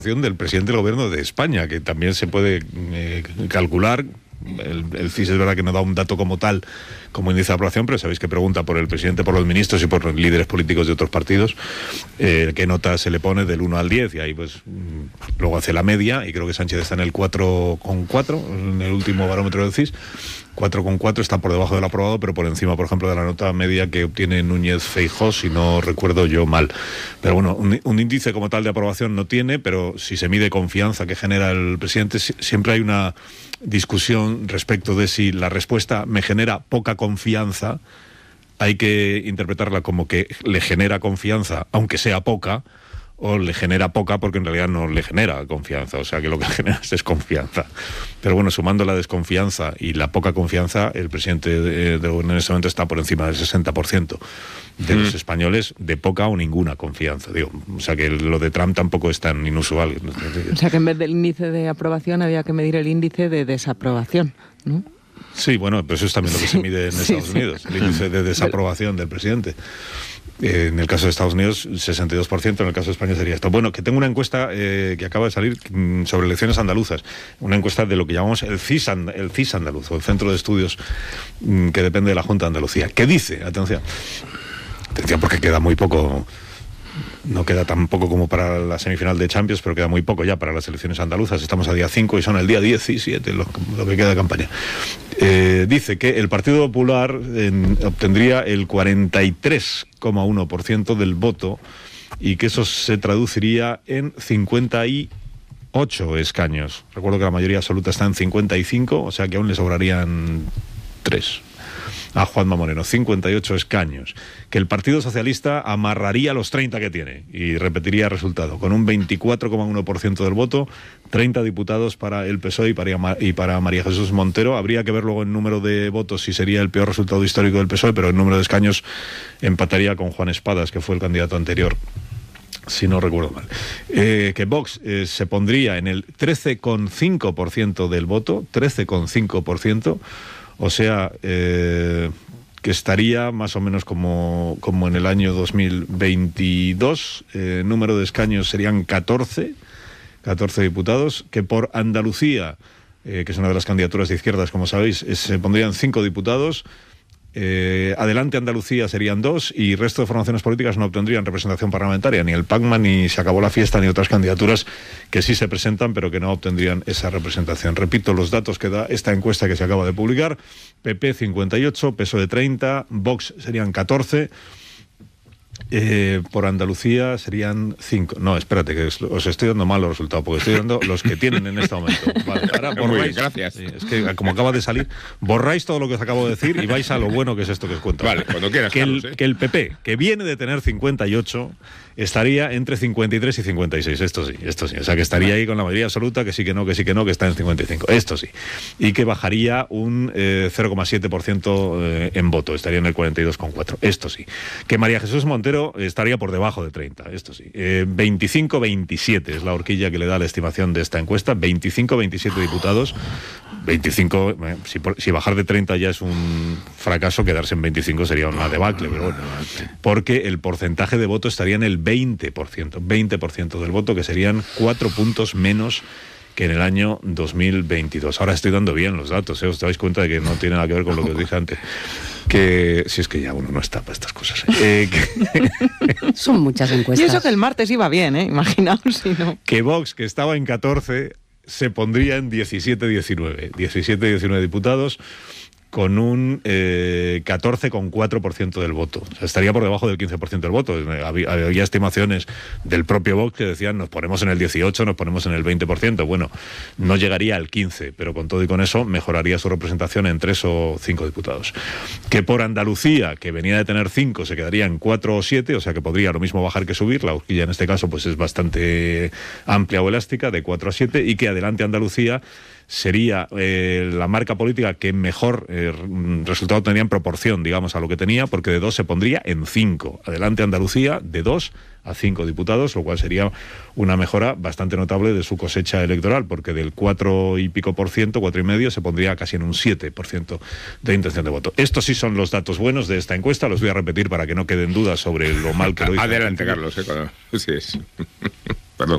del presidente del gobierno de España, que también se puede calcular. El CIS es verdad que no da un dato como tal, como índice de aprobación, pero sabéis que pregunta por el presidente, por los ministros y por los líderes políticos de otros partidos, qué nota se le pone del 1 al 10, y ahí pues luego hace la media, y creo que Sánchez está en el 4,4 en el último barómetro del CIS. 4,4 está por debajo del aprobado, pero por encima, por ejemplo, de la nota media que obtiene Núñez Feijóo, si no recuerdo yo mal. Pero bueno, un índice como tal de aprobación no tiene, pero si se mide confianza que genera el presidente, siempre hay una discusión respecto de si la respuesta me genera poca confianza, hay que interpretarla como que le genera confianza, aunque sea poca, o le genera poca porque en realidad no le genera confianza, o sea que lo que genera es desconfianza. Pero bueno, sumando la desconfianza y la poca confianza, el presidente en ese momento está por encima del 60% de los españoles de poca o ninguna confianza. Digo, o sea que lo de Trump tampoco es tan inusual. O sea que en vez del índice de aprobación había que medir el índice de desaprobación, ¿no? Sí, bueno, pero eso es también lo que se mide en Estados Unidos, el índice de desaprobación del presidente. En el caso de Estados Unidos, 62%, en el caso de España sería esto. Bueno, que tengo una encuesta que acaba de salir sobre elecciones andaluzas, una encuesta de lo que llamamos el CIS andaluz, o el Centro de Estudios que depende de la Junta de Andalucía. ¿Qué dice? Atención, porque queda muy poco. No queda tan poco como para la semifinal de Champions, pero queda muy poco ya para las elecciones andaluzas. Estamos a día 5 y son el día 17 lo que queda de campaña. Dice que el Partido Popular obtendría el 43,1% del voto y que eso se traduciría en 58 escaños. Recuerdo que la mayoría absoluta está en 55, o sea que aún le sobrarían 3. A Juanma Moreno, 58 escaños, que el Partido Socialista amarraría los 30 que tiene y repetiría el resultado, con un 24,1% del voto, 30 diputados para el PSOE y para María Jesús Montero. Habría que ver luego el número de votos si sería el peor resultado histórico del PSOE, pero el número de escaños empataría con Juan Espadas, que fue el candidato anterior, si no recuerdo mal. Que Vox se pondría en el 13,5% del voto, 13,5%, o sea, que estaría más o menos como en el año 2022. Número de escaños serían 14 diputados, que por Andalucía, que es una de las candidaturas de izquierdas, como sabéis, se pondrían 5 diputados. Adelante Andalucía serían 2 y el resto de formaciones políticas no obtendrían representación parlamentaria, ni el PACMA, ni Se Acabó la Fiesta, ni otras candidaturas que sí se presentan pero que no obtendrían esa representación. Repito los datos que da esta encuesta que se acaba de publicar: PP 58, PSOE 30, Vox serían 14, por Andalucía serían 5. No, espérate, que os estoy dando mal los resultados, porque estoy dando los que tienen en este momento. Vale, ahora borráis. Muy bien, gracias. Sí, es que como acaba de salir, borráis todo lo que os acabo de decir y vais a lo bueno que es esto que os cuento. Vale, cuando quieras, Carlos, que el PP, que viene de tener 58, estaría entre 53 y 56. Esto sí. O sea, que estaría ahí con la mayoría absoluta, que sí que no, que está en 55. Esto sí. Y que bajaría un 0,7% en voto. Estaría en el 42,4. Esto sí. Que María Jesús Montero estaría por debajo de 30. Esto sí. 25-27 es la horquilla que le da la estimación de esta encuesta. 25-27 diputados. 25, si bajar de 30 ya es un fracaso, quedarse en 25 sería una debacle, pero bueno, porque el porcentaje de voto estaría en el 20% del voto, que serían 4 puntos menos que en el año 2022. Ahora estoy dando bien los datos, os dais cuenta de que no tiene nada que ver con lo que os dije antes. Que si es que ya uno no está para estas cosas. Son muchas encuestas. Y eso que el martes iba bien, imaginaos si no. Que Vox, que estaba en 14, se pondría en 17-19 diputados, con un 14,4% del voto. O sea, estaría por debajo del 15% del voto. Había estimaciones del propio Vox que decían nos ponemos en el 18, nos ponemos en el 20%. Bueno, no llegaría al 15%, pero con todo y con eso mejoraría su representación en 3 o 5 diputados. Que por Andalucía, que venía de tener 5, se quedaría en 4 o 7, o sea que podría lo mismo bajar que subir. La horquilla en este caso pues es bastante amplia o elástica, de 4 a 7, y que Adelante Andalucía sería la marca política que mejor resultado tendría en proporción, digamos, a lo que tenía, porque de 2 se pondría en 5. Adelante Andalucía, de 2 a 5 diputados, lo cual sería una mejora bastante notable de su cosecha electoral, porque del 4 y pico por ciento, 4,5%, se pondría casi en un 7% de intención de voto. Estos sí son los datos buenos de esta encuesta, los voy a repetir para que no queden dudas sobre lo mal que lo hizo. Adelante, Carlos. Sí, es.